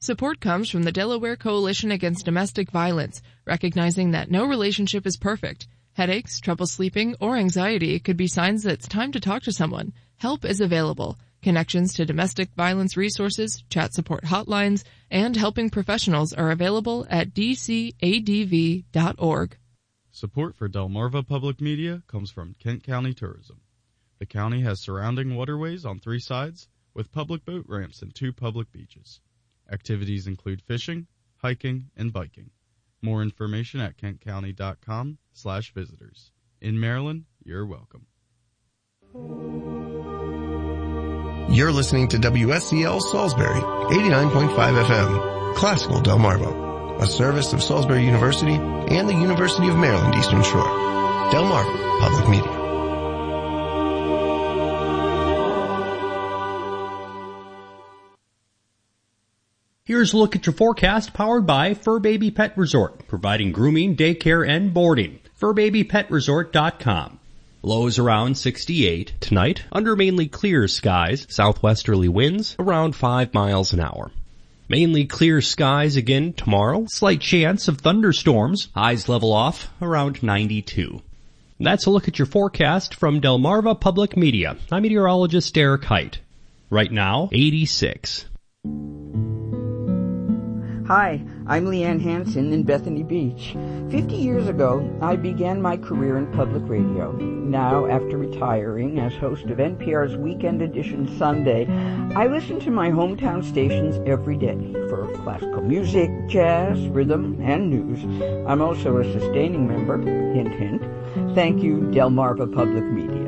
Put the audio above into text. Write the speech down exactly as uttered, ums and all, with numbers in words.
Support comes from the Delaware Coalition Against Domestic Violence, recognizing that no relationship is perfect. Headaches, trouble sleeping, or anxiety could be signs that it's time to talk to someone. Help is available. Connections to domestic violence resources, chat support hotlines, and helping professionals are available at d c a d v dot org. Support for Delmarva Public Media comes from Kent County Tourism. The county has surrounding waterways on three sides with public boat ramps and two public beaches. Activities include fishing, hiking, and biking. More information at kentcounty.com slash visitors. In Maryland, you're welcome. You're listening to W S C L Salisbury, eighty-nine point five F M, Classical Delmarva, a service of Salisbury University and the University of Maryland Eastern Shore. Delmarva Public Media. Here's a look at your forecast powered by Fur Baby Pet Resort, providing grooming, daycare, and boarding. fur baby pet resort dot com. Lows around sixty-eight. Tonight, under mainly clear skies, southwesterly winds around five miles an hour. Mainly clear skies again tomorrow, slight chance of thunderstorms, highs level off around ninety-two. That's a look at your forecast from Delmarva Public Media. I'm meteorologist Derek Height. Right now, eighty-six. Hi, I'm Leanne Hansen in Bethany Beach. Fifty years ago, I began my career in public radio. Now, after retiring as host of N P R's Weekend Edition Sunday, I listen to my hometown stations every day for classical music, jazz, rhythm, and news. I'm also a sustaining member, hint hint. Thank you, Delmarva Public Media.